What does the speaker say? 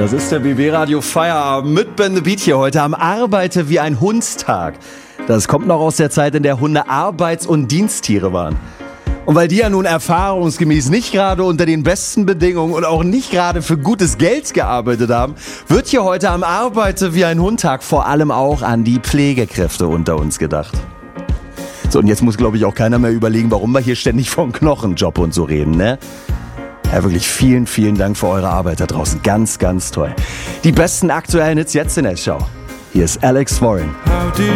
Das ist der BB Radio Feierabend mit Ben the Beat hier heute am Arbeite wie ein Hundstag. Das kommt noch aus der Zeit, in der Hunde Arbeits- und Diensttiere waren. Und weil die ja nun erfahrungsgemäß nicht gerade unter den besten Bedingungen und auch nicht gerade für gutes Geld gearbeitet haben, wird hier heute am Arbeite wie ein Hundtag vor allem auch an die Pflegekräfte unter uns gedacht. So, und jetzt muss, glaube ich, auch keiner mehr überlegen, warum wir hier ständig vom Knochenjob und so reden, ne? Ja, wirklich vielen, vielen Dank für eure Arbeit da draußen. Ganz, ganz toll. Die besten aktuellen Hits jetzt in der Show. Hier ist Alex Warren.